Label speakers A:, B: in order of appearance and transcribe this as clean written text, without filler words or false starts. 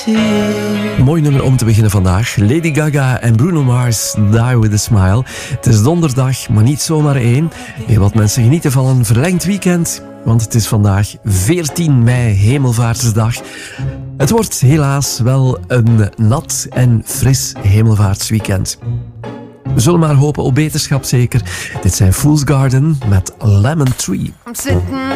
A: Mooi nummer om te beginnen vandaag. Lady Gaga en Bruno Mars, Die With A Smile. Het is donderdag, maar niet zomaar één. Heel wat mensen genieten van een verlengd weekend, want het is vandaag 14 mei, Hemelvaartsdag. Het wordt helaas wel een nat en fris Hemelvaartsweekend. We zullen maar hopen op beterschap zeker. Dit zijn Fool's Garden met Lemon Tree.
B: I'm sitting